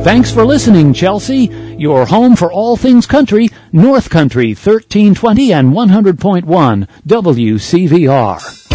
Thanks for listening, Chelsea. Your home for all things country, North Country 1320 and 100.1 WCVR.